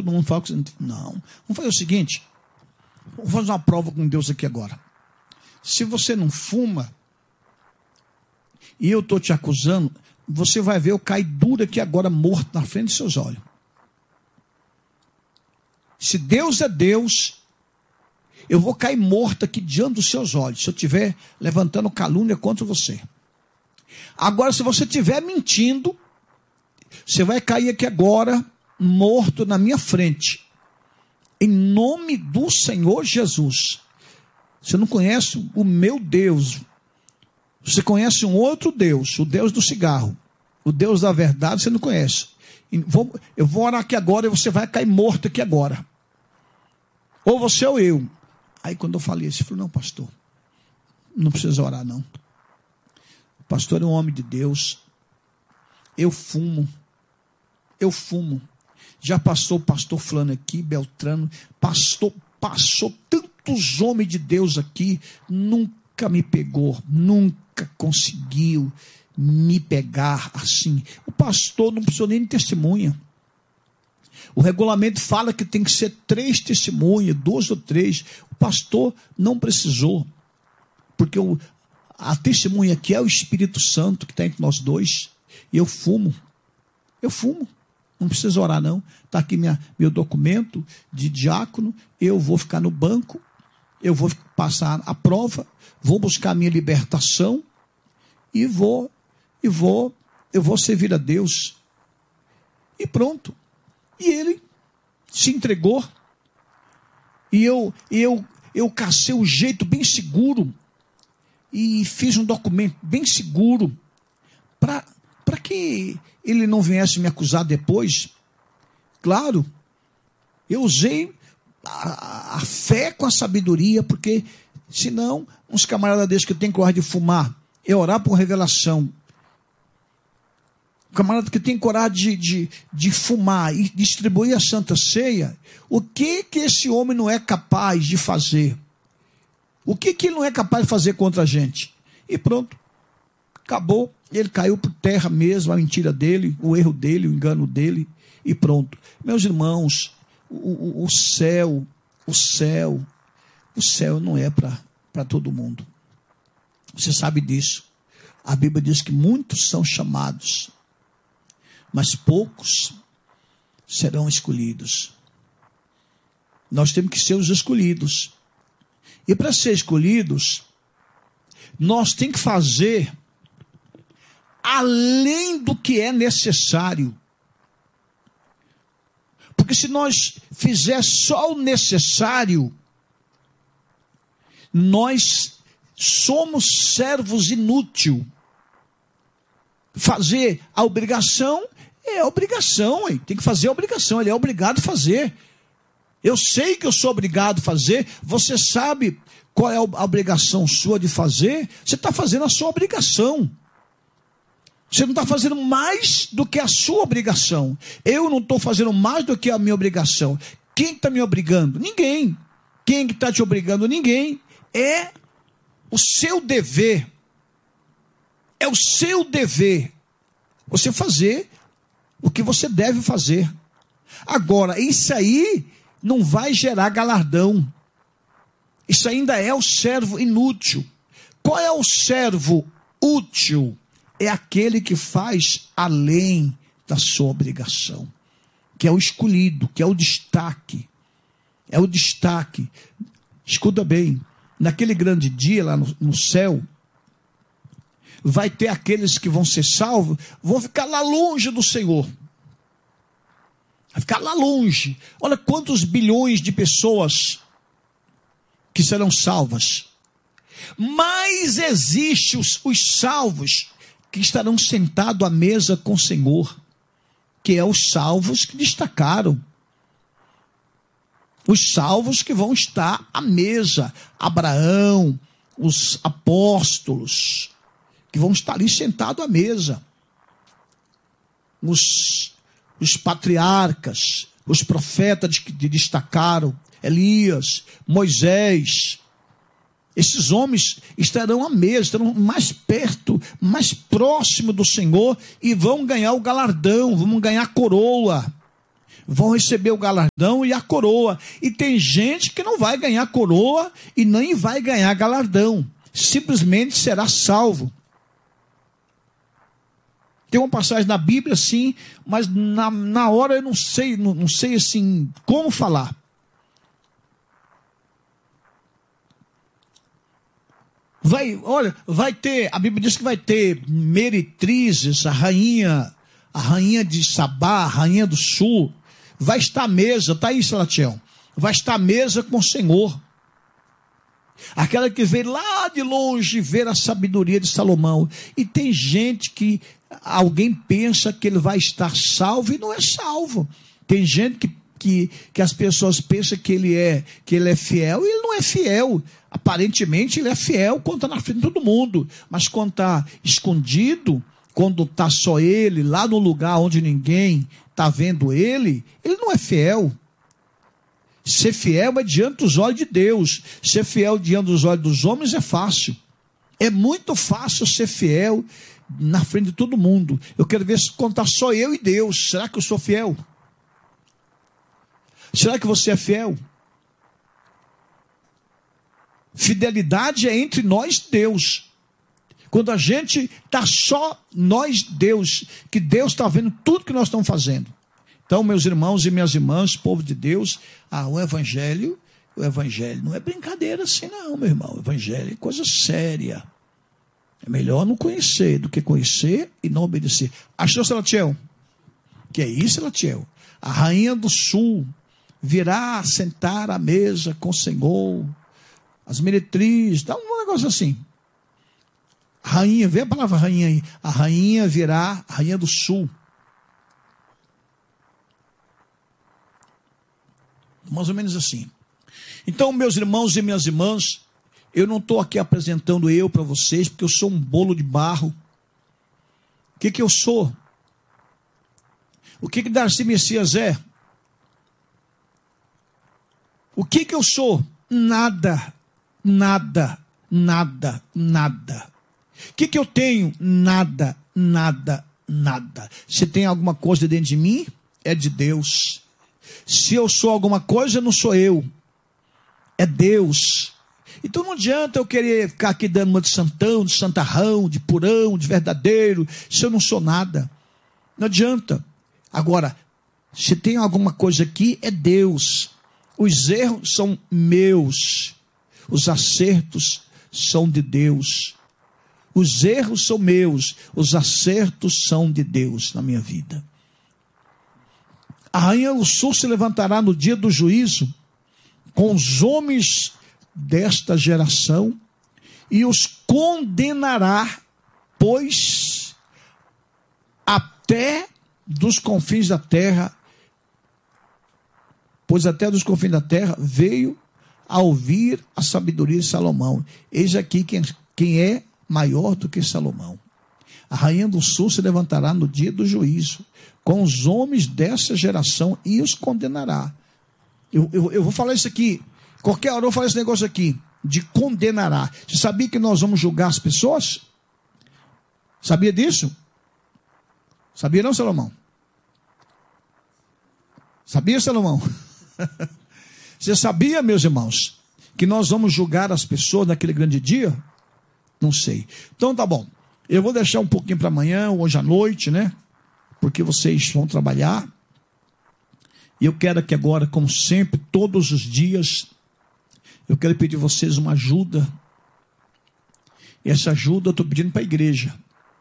Todo mundo fala que não. Vamos fazer o seguinte. Vamos fazer uma prova com Deus aqui agora. Se você não fuma, e eu estou te acusando, você vai ver eu cair duro aqui agora, morto na frente dos seus olhos. Se Deus é Deus, eu vou cair morto aqui diante dos seus olhos, se eu estiver levantando calúnia contra você. Agora, se você estiver mentindo, você vai cair aqui agora, morto na minha frente. Em nome do Senhor Jesus. Você não conhece o meu Deus. Você conhece um outro Deus, o Deus do cigarro. O Deus da verdade você não conhece. Eu vou orar aqui agora e você vai cair morto aqui agora. Ou você ou eu. Aí quando eu falei isso, ele falou, não, pastor, não precisa orar não. O pastor é um homem de Deus. Eu fumo. Já passou o pastor fulano aqui, Beltrano, passou tantos homens de Deus aqui, nunca me pegou, nunca conseguiu me pegar assim. O pastor não precisou nem de testemunha. O regulamento fala que tem que ser 3 testemunhas, 2 ou 3. O pastor não precisou, porque a testemunha aqui é o Espírito Santo que está entre nós dois. E eu fumo. Não precisa orar não. Está aqui meu documento de diácono. Eu vou ficar no banco. Eu vou passar a prova. Vou buscar a minha libertação. E vou servir a Deus. E pronto. E ele se entregou. E eu cacei o jeito bem seguro. E fiz um documento bem seguro. Para que ele não viesse me acusar depois. Claro, eu usei a fé com a sabedoria, porque senão, uns camaradas desses que tem coragem de fumar, é orar por revelação. Um camarada que tem coragem de fumar e distribuir a Santa Ceia, o que esse homem não é capaz de fazer? O que ele não é capaz de fazer contra a gente? E pronto, acabou. Ele caiu por terra mesmo, a mentira dele, o erro dele, o engano dele, e pronto. Meus irmãos, o céu não é para todo mundo. Você sabe disso. A Bíblia diz que muitos são chamados, mas poucos serão escolhidos. Nós temos que ser os escolhidos. E para ser escolhidos, nós temos que fazer além do que é necessário. Porque se nós fizer só o necessário, nós somos servos inúteis. Fazer a obrigação é obrigação, hein? Tem que fazer a obrigação, ele é obrigado a fazer. Eu sei que eu sou obrigado a fazer, você sabe qual é a obrigação sua de fazer, você está fazendo a sua obrigação. Você não está fazendo mais do que a sua obrigação. Eu não estou fazendo mais do que a minha obrigação. Quem está me obrigando? Ninguém. Quem está te obrigando? Ninguém. É o seu dever. É o seu dever. Você fazer o que você deve fazer. Agora, isso aí não vai gerar galardão. Isso ainda é o servo inútil. Qual é o servo útil? É aquele que faz além da sua obrigação, que é o escolhido, que é o destaque. É o destaque. Escuta bem, naquele grande dia lá no céu, vai ter aqueles que vão ser salvos, vão ficar lá longe do Senhor. Vai ficar lá longe. Olha quantos bilhões de pessoas que serão salvas. Mas existem os salvos que estarão sentados à mesa com o Senhor, que é os salvos que destacaram. Os salvos que vão estar à mesa. Abraão, os apóstolos, que vão estar ali sentados à mesa. Os patriarcas, os profetas que destacaram, Elias, Moisés. Esses homens estarão à mesa, estarão mais perto, mais próximo do Senhor e vão ganhar o galardão, vão ganhar a coroa. vão receber o galardão e a coroa. E tem gente que não vai ganhar coroa e nem vai ganhar galardão. Simplesmente será salvo. Tem uma passagem na Bíblia, sim, mas na hora eu não sei assim como falar. Vai ter, a Bíblia diz que vai ter meretrizes, a rainha de Sabá, a rainha do sul, vai estar à mesa, está aí, Salatiel, vai estar à mesa com o Senhor. Aquela que veio lá de longe ver a sabedoria de Salomão. E tem gente que alguém pensa que ele vai estar salvo e não é salvo. Tem gente que as pessoas pensam que ele é fiel e ele não é fiel. Aparentemente ele é fiel quando está na frente de todo mundo, mas quando está escondido, quando está só ele, lá no lugar onde ninguém está vendo ele não é fiel. Ser fiel é diante dos olhos de Deus. Ser fiel diante dos olhos dos homens é fácil. É muito fácil ser fiel na frente de todo mundo. Eu quero ver se contar só eu e Deus. Será que eu sou fiel? Será que você é fiel? Fidelidade é entre nós e Deus. Quando a gente está só nós, Deus, que Deus está vendo tudo que nós estamos fazendo. Então, meus irmãos e minhas irmãs, povo de Deus, o evangelho não é brincadeira assim não, meu irmão. O evangelho é coisa séria. É melhor não conhecer do que conhecer e não obedecer. Achou, Salatiel? Que é isso, Salatiel? A rainha do sul virá sentar à mesa com o Senhor. As meretrizes, dá um negócio assim. Rainha, vê a palavra rainha aí. A rainha virá, a rainha do sul. Mais ou menos assim. Então, meus irmãos e minhas irmãs, eu não estou aqui apresentando eu para vocês, porque eu sou um bolo de barro. O que eu sou? O que Darcy Messias é? O que eu sou? Nada. Nada. Nada. Nada. O que eu tenho? Nada. Nada. Nada. Se tem alguma coisa dentro de mim, é de Deus. Se eu sou alguma coisa, não sou eu. É Deus. Então não adianta eu querer ficar aqui dando uma de santão, de santarrão, de purão, de verdadeiro, se eu não sou nada. Não adianta. Agora, se tem alguma coisa aqui, é Deus. Os erros são meus. Os acertos são de Deus. Os erros são meus. Os acertos são de Deus na minha vida. A rainha do sul se levantará no dia do juízo com os homens desta geração e os condenará, pois até dos confins da terra, veio a ouvir a sabedoria de Salomão. Eis aqui quem é maior do que Salomão. A rainha do sul se levantará no dia do juízo com os homens dessa geração e os condenará. Eu vou falar isso aqui, qualquer hora eu vou falar esse negócio aqui, de condenará. Você sabia que nós vamos julgar as pessoas? Sabia disso? Sabia não, Salomão? Sabia, Salomão? Você sabia, meus irmãos, que nós vamos julgar as pessoas naquele grande dia? Não sei. Então tá bom. Eu vou deixar um pouquinho para amanhã, hoje à noite, né? Porque vocês vão trabalhar. E eu quero que agora, como sempre, todos os dias, eu quero pedir a vocês uma ajuda. E essa ajuda eu estou pedindo para a igreja.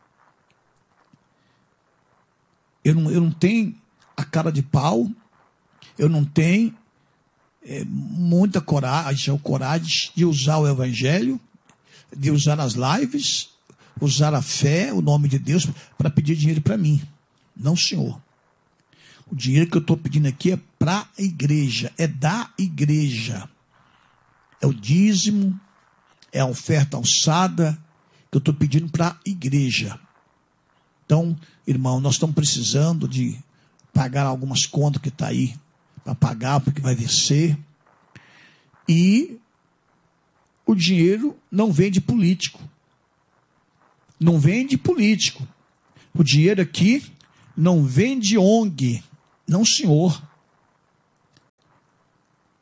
Eu não tenho a cara de pau. Eu não tenho muita coragem de usar o evangelho, de usar as lives, usar a fé, o nome de Deus, para pedir dinheiro para mim. Não, senhor. O dinheiro que eu estou pedindo aqui é para a igreja, é da igreja. É o dízimo, é a oferta alçada que eu estou pedindo para a igreja. Então, irmão, nós estamos precisando de pagar algumas contas que está aí para pagar, porque vai vencer. E o dinheiro não vem de político. Não vem de político. O dinheiro aqui não vem de ONG. Não, senhor.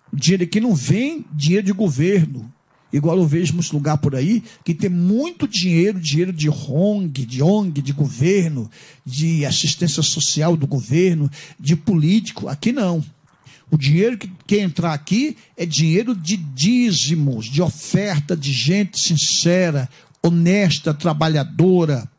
O dinheiro aqui não vem dinheiro de governo. Igual eu vejo muitos lugares por aí, que tem muito dinheiro de ONG, de governo, de assistência social do governo, de político. Aqui não. O dinheiro que quer entrar aqui é dinheiro de dízimos, de oferta de gente sincera, honesta, trabalhadora.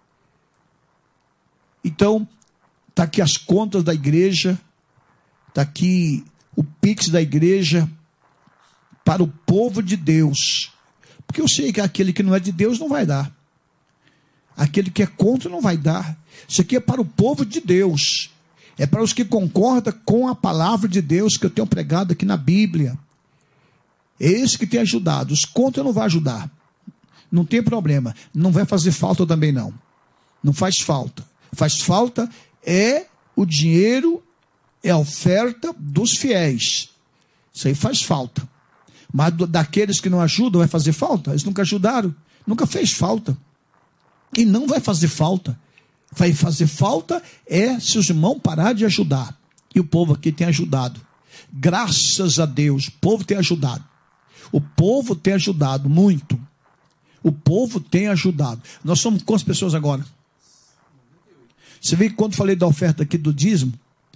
Então, está aqui as contas da igreja, está aqui o Pix da igreja, para o povo de Deus. Porque eu sei que aquele que não é de Deus não vai dar. Aquele que é contra não vai dar. Isso aqui é para o povo de Deus. É para os que concordam com a palavra de Deus que eu tenho pregado aqui na Bíblia. É esse que tem ajudado. Os contra não vai ajudar. Não tem problema. Não vai fazer falta também não. Não faz falta. Faz falta é o dinheiro, é a oferta dos fiéis. Isso aí faz falta. Mas daqueles que não ajudam vai fazer falta? Eles nunca ajudaram, nunca fez falta. E não vai fazer falta. Vai fazer falta é se os irmãos parar de ajudar. E o povo aqui tem ajudado. Graças a Deus, o povo tem ajudado. O povo tem ajudado muito. O povo tem ajudado. Nós somos quantas pessoas agora? Você vê que quando falei da oferta aqui do dízimo,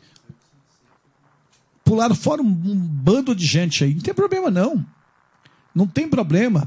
pularam fora um bando de gente aí. Não tem problema não. Não tem problema.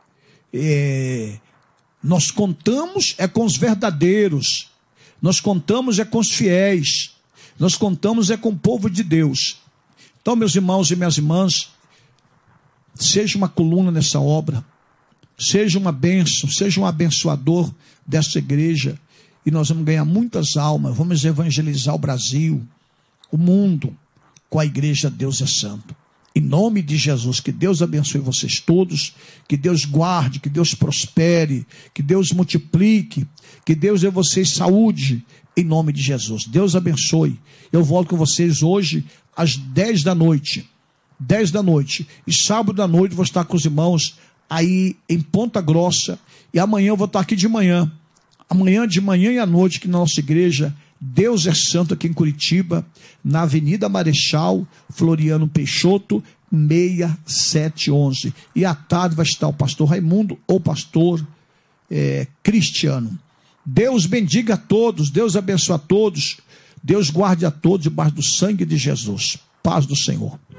Nós contamos é com os verdadeiros. Nós contamos é com os fiéis. Nós contamos é com o povo de Deus. Então, meus irmãos e minhas irmãs, seja uma coluna nessa obra. Seja uma bênção, seja um abençoador dessa igreja. E nós vamos ganhar muitas almas. Vamos evangelizar o Brasil, o mundo, com a igreja Deus é Santo. Em nome de Jesus, que Deus abençoe vocês todos, que Deus guarde, que Deus prospere, que Deus multiplique, que Deus dê a vocês saúde, em nome de Jesus. Deus abençoe. Eu volto com vocês hoje às 10 da noite. 10 da noite. E sábado à noite vou estar com os irmãos aí em Ponta Grossa. E amanhã eu vou estar aqui de manhã. Amanhã de manhã e à noite, que na nossa igreja Deus é Santo, aqui em Curitiba, na Avenida Marechal Floriano Peixoto, 6711. E à tarde vai estar o pastor Raimundo ou o pastor Cristiano. Deus bendiga a todos, Deus abençoe a todos, Deus guarde a todos debaixo do sangue de Jesus. Paz do Senhor.